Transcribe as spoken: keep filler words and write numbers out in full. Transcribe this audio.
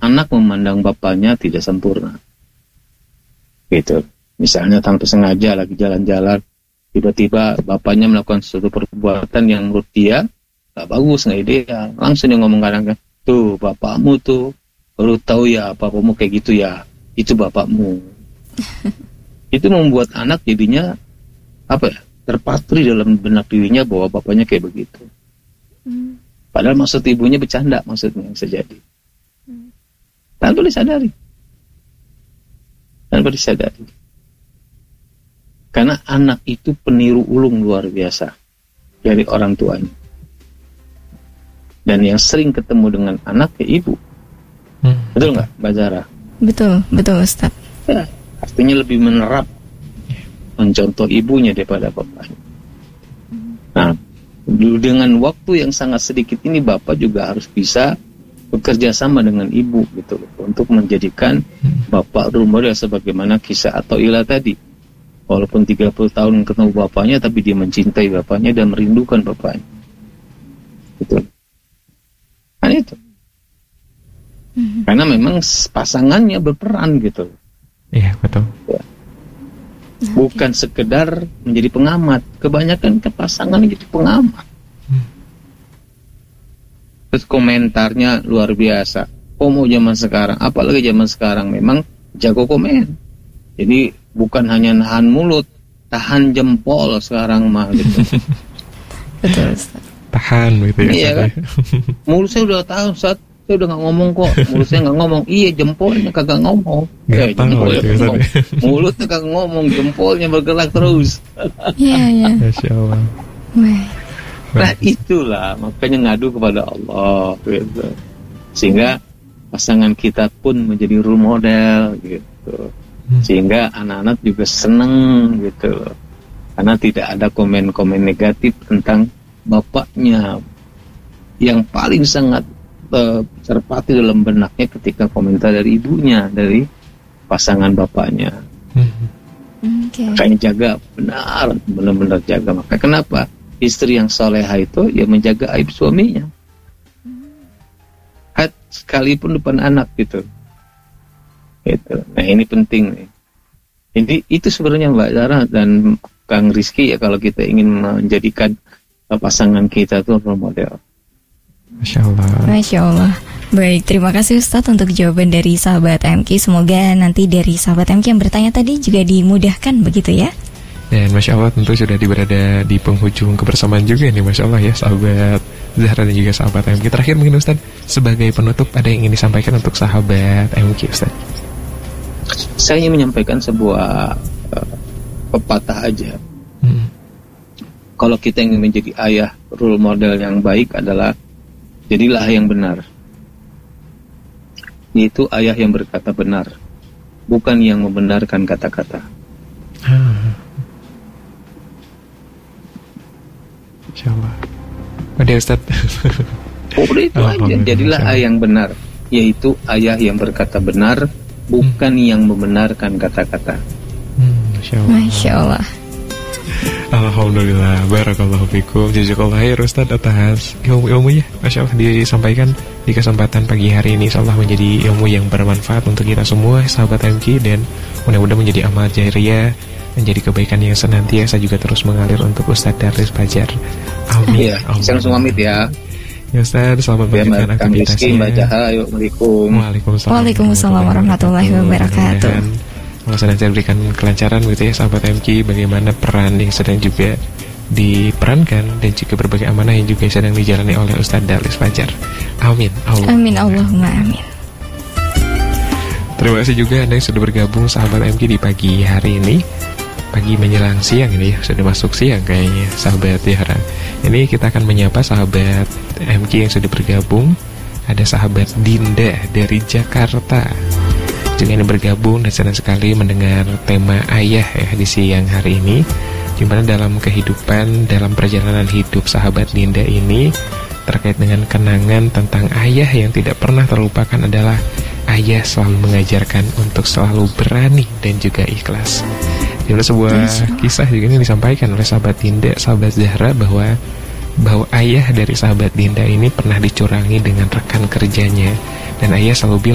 anak memandang bapaknya tidak sempurna. Gitu. Misalnya tanpa sengaja lagi jalan-jalan, tiba-tiba bapaknya melakukan suatu perbuatan yang menurut dia nggak bagus, nggak ideal. Langsung dia ngomong kadang-kadang, tuh bapakmu tuh, baru tahu ya bapakmu kayak gitu ya, itu bapakmu. Itu membuat anak jadinya apa ya, terpatri dalam benak dirinya bahwa bapaknya kayak begitu. Hmm. Padahal maksud ibunya bercanda, maksudnya bisa jadi. Hmm. Tanpa disadari. Tanpa disadari. Karena anak itu peniru ulung luar biasa dari orang tuanya. Dan yang sering ketemu dengan anak ya ibu. Hmm. Betul nggak, Mbak Zara? Betul, betul Ustaz. Ya, artinya lebih menerap, mencontoh ibunya daripada bapaknya. Nah, dengan waktu yang sangat sedikit ini bapak juga harus bisa bekerja sama dengan ibu gitu loh, untuk menjadikan bapak role model sebagaimana kisah atau Ila tadi. Walaupun tiga puluh tahun ketemu bapaknya, tapi dia mencintai bapaknya dan merindukan bapaknya. Gitu. Kan itu. Mm-hmm. Karena memang pasangannya berperan gitu. Iya, betul. Ya. Bukan okay. sekedar menjadi pengamat. Kebanyakan ke pasangan jadi pengamat. Hmm. Terus komentarnya luar biasa. Homo zaman sekarang, apalagi zaman sekarang memang jago komen. Jadi bukan hanya nahan mulut, tahan jempol sekarang mah gitu. Betul. Tahan gitu ya. Iya kan? Mulut saya udah tahu, saat saya udah nggak ngomong kok. Mulut saya nggak ngomong. Iya, jempolnya kagak ngomong. Ya, jempolnya ngomong. Mulutnya kagak ngomong, jempolnya bergerak terus. Iya, iya. Masya Allah. Nah itulah makanya ngadu kepada Allah gitu. Sehingga pasangan kita pun menjadi role model gitu. Sehingga anak-anak juga seneng gitu. Karena tidak ada komen-komen negatif tentang bapaknya, yang paling sangat uh, terpatri dalam benaknya ketika komentar dari ibunya, dari pasangan bapaknya. Okay. Makanya jaga, benar, benar-benar jaga. Maka kenapa istri yang soleha itu ya menjaga aib suaminya, hat sekalipun depan anak gitu. Gitu. Nah ini penting nih. Jadi itu sebenarnya Mbak Zara dan Kang Rizky ya, kalau kita ingin menjadikan pasangan kita tuh role model. Masya Allah. Masya Allah. Baik, terima kasih Ustadz untuk jawaban dari sahabat M K. Semoga nanti dari sahabat M K yang bertanya tadi juga dimudahkan begitu ya. Dan Masya Allah tentu sudah berada di penghujung kebersamaan juga nih, Masya Allah ya sahabat Zahra dan juga sahabat M K. Terakhir mungkin Ustadz, sebagai penutup ada yang ingin disampaikan untuk sahabat M K Ustadz? Saya ingin menyampaikan sebuah uh, pepatah aja. Hmm. Kalau kita ingin menjadi ayah, role model yang baik adalah jadilah yang benar. Yaitu ayah yang berkata benar, bukan yang membenarkan kata-kata. Hmm. Insya Allah. Udah Ustaz. Udah itu aja. Jadilah ayah yang benar, yaitu ayah yang berkata benar, bukan hmm. yang membenarkan kata-kata. Hmm, Masya Allah. Masya Allah. Alhamdulillah, barakallahu fikum, jazakallahu khair Ustaz atas ilmu-ilmunya, Masya Allah disampaikan di kesempatan pagi hari ini. Insyaallah menjadi ilmu yang bermanfaat untuk kita semua sahabat M K, dan mudah-mudahan menjadi amal jariah, menjadi kebaikan yang senantiasa juga terus mengalir untuk Ustaz Darlis Fajar. Amin. Iya, saya langsung pamit ya. Ya Ustaz, selamat melanjutkan aktivitasnya. Mbak Jaha, Assalamualaikum. Waalaikumsalam. Waalaikumsalam warahmatullahi wabarakatuh. Allah sedang saya berikan kelancaran gitu ya sahabat M K, bagaimana peran yang sedang juga diperankan dan juga berbagai amanah yang juga sedang dijalani oleh Ustaz Darlis Fajar. Amin. Allah. Amin Allahumma amin. Terima kasih juga Anda yang sudah bergabung sahabat M K di pagi hari ini. Pagi menjelang siang ini ya, sudah masuk siang kayaknya sahabat ya. Ini kita akan menyapa sahabat M K yang sudah bergabung. Ada sahabat Dinda dari Jakarta juga ini bergabung dan senang sekali mendengar tema ayah ya di siang hari ini. Gimana dalam kehidupan, dalam perjalanan hidup sahabat Dinda ini terkait dengan kenangan tentang ayah yang tidak pernah terlupakan adalah ayah selalu mengajarkan untuk selalu berani dan juga ikhlas. Jadi sebuah kisah juga ini disampaikan oleh sahabat Dinda, sahabat Zahra, bahwa bahwa ayah dari sahabat Dinda ini pernah dicurangi dengan rekan kerjanya, dan ayah selalu bilang